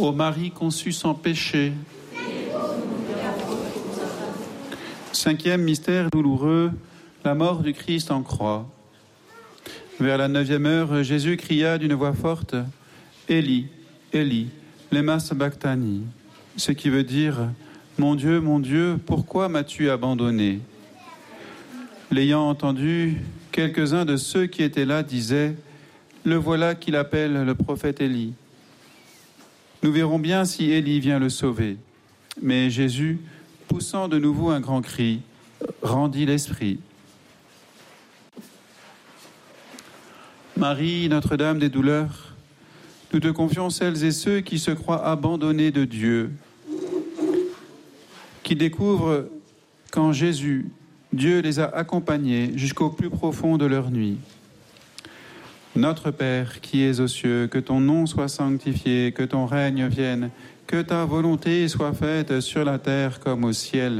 Ô Marie conçue sans péché. Cinquième mystère douloureux, la mort du Christ en croix. Vers la 9e heure, Jésus cria d'une voix forte, « Élie, Élie, lema sabachthani », ce qui veut dire « Mon Dieu, pourquoi m'as-tu abandonné ?» L'ayant entendu, quelques-uns de ceux qui étaient là disaient « Le voilà qu'il appelle le prophète Élie. » Nous verrons bien si Élie vient le sauver. Mais Jésus, poussant de nouveau un grand cri, rendit l'esprit. Marie, Notre-Dame des douleurs, nous te confions celles et ceux qui se croient abandonnés de Dieu, qui découvrent qu'en Jésus, Dieu les a accompagnés jusqu'au plus profond de leur nuit. Notre Père qui es aux cieux, que ton nom soit sanctifié, que ton règne vienne, que ta volonté soit faite sur la terre comme au ciel.